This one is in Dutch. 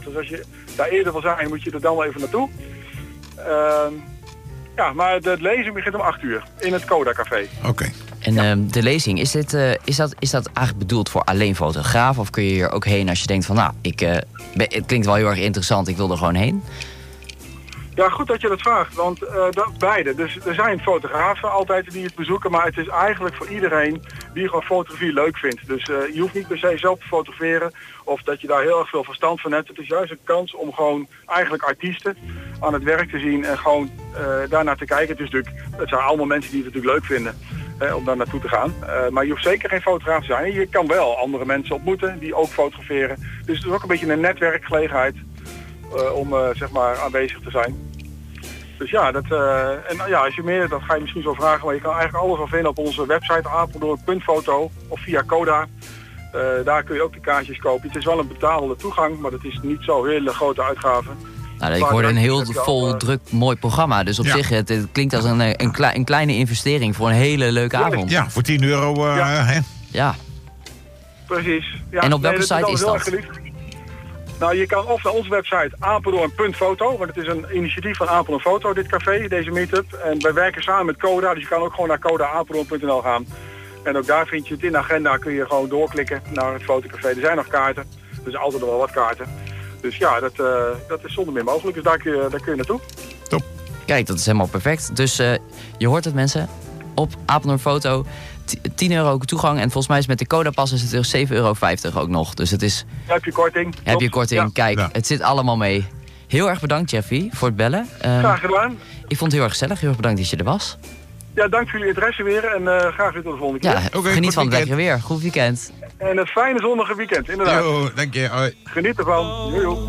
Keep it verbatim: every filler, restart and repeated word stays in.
Dus als je daar eerder wil zijn, moet je er dan wel even naartoe. Uh, ja, maar de lezing begint om acht uur in het Coda Café. Oké. Okay. En ja. uh, de lezing, is, dit, uh, is, dat, is dat eigenlijk bedoeld voor alleen fotografen? Of kun je hier ook heen als je denkt van, nou, ik, uh, ben, het klinkt wel heel erg interessant, ik wil er gewoon heen? Ja, goed dat je dat vraagt, want uh, dat, beide. Dus er zijn fotografen altijd die het bezoeken, maar het is eigenlijk voor iedereen die gewoon fotografie leuk vindt. Dus uh, je hoeft niet per se zelf te fotograferen of dat je daar heel erg veel verstand van hebt. Het is juist een kans om gewoon eigenlijk artiesten aan het werk te zien en gewoon uh, daarnaar te kijken. Het, is natuurlijk, het zijn allemaal mensen die het natuurlijk leuk vinden hè, om daar naartoe te gaan. Uh, maar je hoeft zeker geen fotograaf te zijn. Je kan wel andere mensen ontmoeten die ook fotograferen. Dus het is ook een beetje een netwerkgelegenheid uh, om uh, zeg maar aanwezig te zijn. Dus ja, dat, uh, en ja, als je meer, dat ga je misschien zo vragen, maar je kan eigenlijk alles wel vinden op onze website apeldoorn punt foto of via Coda. Uh, daar kun je ook de kaartjes kopen. Het is wel een betaalde toegang, maar het is niet zo hele grote uitgave. Nou, ik hoorde een heel vol, al, uh, druk, mooi programma. Dus op ja. zich, het, het klinkt als een, een, kle, een kleine investering voor een hele leuke avond. Ja, voor tien euro. Uh, ja. Hè? ja. Precies. Ja, en op welke nee, site is dat? Nou, je kan of naar onze website apeldoorn punt foto, want het is een initiatief van Apeldoorn Foto, dit café, deze meetup. En wij werken samen met Coda, dus je kan ook gewoon naar coda apeldoorn punt n l gaan. En ook daar vind je het in de agenda, kun je gewoon doorklikken naar het fotocafé. Er zijn nog kaarten, er zijn altijd nog wel wat kaarten. Dus ja, dat, uh, dat is zonder meer mogelijk, dus daar kun je, daar kun je naartoe. Top. Kijk, dat is helemaal perfect. Dus uh, je hoort het, mensen, op Apeldoorn Foto. tien euro toegang en volgens mij is met de Coda-pas is het er zeven euro vijftig ook nog. Dus het is... Ja, heb je korting. Heb je korting, ja. Kijk, ja. Het zit allemaal mee. Heel erg bedankt, Jeffy, voor het bellen. Um, graag gedaan. Ik vond het heel erg gezellig. Heel erg bedankt dat je er was. Ja, dank voor jullie interesse weer en uh, graag weer tot de volgende keer. Ja, okay, geniet van het lekkere weer. Goed weekend. En een fijne zonnige weekend, inderdaad. Yo, dank je. Hoi. Geniet ervan. Jojo.